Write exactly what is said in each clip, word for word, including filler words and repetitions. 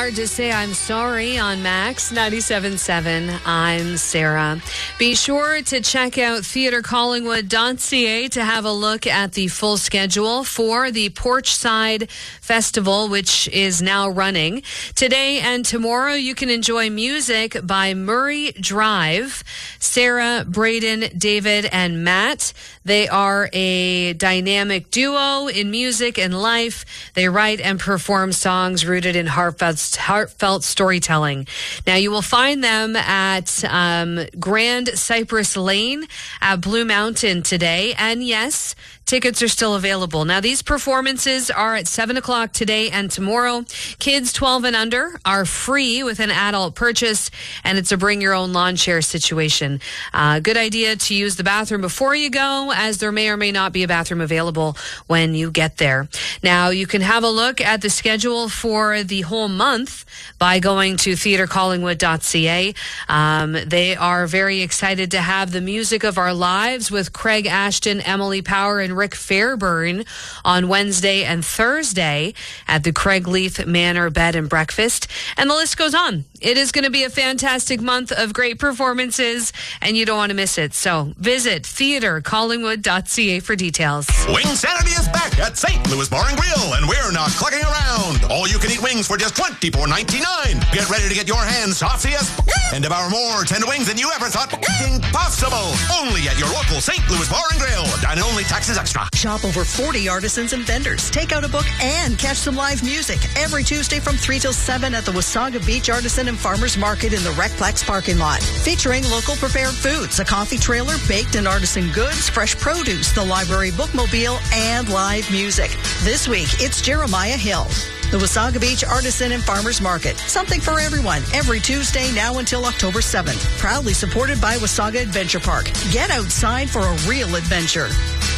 hard to say I'm sorry on Max ninety-seven point seven. I'm Sarah. Be sure to check out theatre collingwood dot c a to have a look at the full schedule for the Porchside Festival, which is now running. Today and tomorrow, you can enjoy music by Murray Drive, Sarah, Braden, David, and Matt. They are a dynamic duo in music and life. They write and perform songs rooted in heartfelt, heartfelt storytelling. Now, you will find them at um, Grand Cypress Lane at Blue Mountain today. And yes, tickets are still available. Now, these performances are at seven o'clock today and tomorrow. Kids twelve and under are free with an adult purchase, and it's a bring your own lawn chair situation. Uh, good idea to use the bathroom before you go, as there may or may not be a bathroom available when you get there. Now, you can have a look at the schedule for the whole month by going to theatre collingwood dot c a. Um, they are very excited to have the music of our lives with Craig Ashton, Emily Power, and Rick Fairburn on Wednesday and Thursday at the Craigleith Manor Bed and Breakfast. And the list goes on. It is going to be a fantastic month of great performances, and you don't want to miss it. So visit theatre collingwood dot c a for details. Wingsanity is back at Saint Louis Bar and Grill, and we're not clucking around. All you can eat wings for just twenty-four ninety-nine. Get ready to get your hands saucy as and devour more tender wings than you ever thought possible. Only at your local Saint Louis Bar and Grill. Dine only, taxes extra. Shop over forty artisans and vendors. Take out a book and catch some live music every Tuesday from three till seven at the Wasaga Beach Artisan and Farmers Market in the Recplex parking lot. Featuring local prepared foods, a coffee trailer, baked and artisan goods, fresh produce, the library bookmobile, and live music. This week, it's Jeremiah Hill. The Wasaga Beach Artisan and Farmers Market. Something for everyone. Every Tuesday now until October seventh. Proudly supported by Wasaga Adventure Park. Get outside for a real adventure.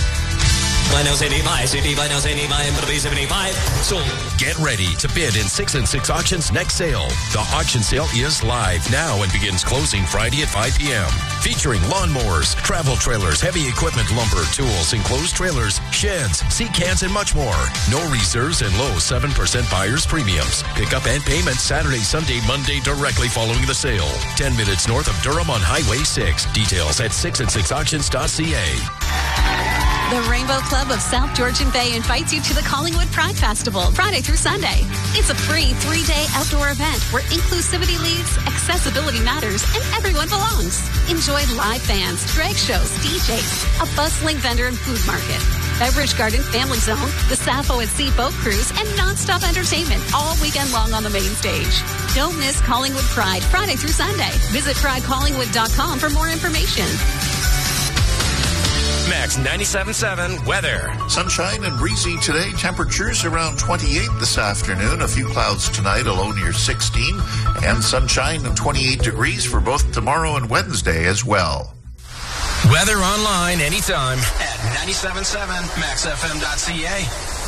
Get ready to bid in six and six Auctions next sale. The auction sale is live now and begins closing Friday at five p.m. Featuring lawnmowers, travel trailers, heavy equipment, lumber, tools, enclosed trailers, sheds, sea cans, and much more. No reserves and low seven percent buyer's premiums. Pickup and payment Saturday, Sunday, Monday directly following the sale. ten minutes north of Durham on Highway six. Details at six and six auctions dot c a. The Rainbow Club of South Georgian Bay invites you to the Collingwood Pride Festival, Friday through Sunday. It's a free three-day outdoor event where inclusivity leads, accessibility matters, and everyone belongs. Enjoy live bands, drag shows, D Js, a bustling vendor and food market, Beverage Garden Family Zone, the Sappho at Sea Boat Cruise, and non-stop entertainment all weekend long on the main stage. Don't miss Collingwood Pride, Friday through Sunday. Visit pride collingwood dot com for more information. Max ninety-seven point seven weather. Sunshine and breezy today. Temperatures around twenty-eight this afternoon. A few clouds tonight, a low near sixteen. And sunshine and twenty-eight degrees for both tomorrow and Wednesday as well. Weather online anytime at ninety-seven point seven max f m dot c a.